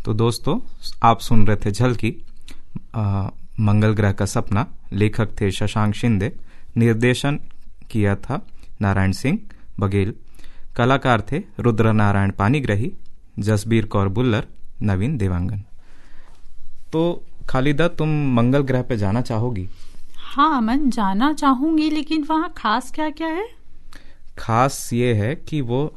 तो दोस्तों, आप सुन रहे थे झलकी, मंगल ग्रह का सपना। लेखक थे शशांक शिंदे, निर्देशन किया था नारायण सिंह बघेल, कलाकार थे रुद्र नारायण पानीग्रही, जसबीर कौर बुल्लर, नवीन देवांगन। तो खालिदा, तुम मंगल ग्रह पे जाना चाहोगी? हाँ अमन, जाना चाहूंगी, लेकिन वहाँ खास क्या क्या है? खास ये है कि वो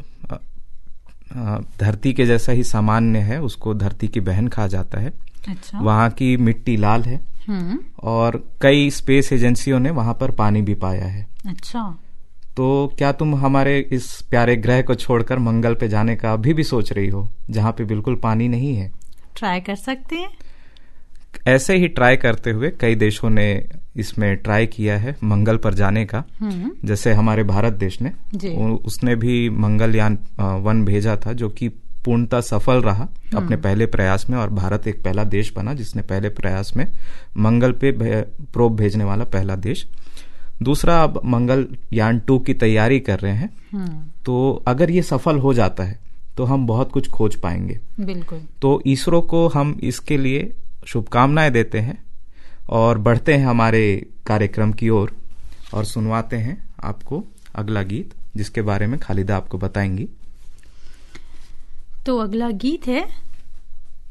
धरती के जैसा ही सामान्य है, उसको धरती की बहन कहा जाता है। अच्छा। वहाँ की मिट्टी लाल है और कई स्पेस एजेंसियों ने वहाँ पर पानी भी पाया है। अच्छा। तो क्या तुम हमारे इस प्यारे ग्रह को छोड़कर मंगल पे जाने का अभी भी सोच रही हो, जहाँ पे बिल्कुल पानी नहीं है? ट्राई कर सकते हैं। ऐसे ही ट्राई करते हुए कई देशों ने इसमें ट्राई किया है मंगल पर जाने का। जैसे हमारे भारत देश ने, उसने भी मंगलयान 1 भेजा था, जो कि पूर्णतः सफल रहा अपने पहले प्रयास में, और भारत एक पहला देश बना जिसने पहले प्रयास में मंगल पे प्रोब भेजने वाला पहला देश। दूसरा, अब मंगलयान 2 की तैयारी कर रहे हैं। तो अगर ये सफल हो जाता है तो हम बहुत कुछ खोज पाएंगे। बिल्कुल। तो इसरो को हम इसके लिए शुभकामनाएं देते हैं और बढ़ते हैं हमारे कार्यक्रम की ओर और सुनवाते हैं आपको अगला गीत, जिसके बारे में खालिदा आपको बताएंगी। तो अगला गीत है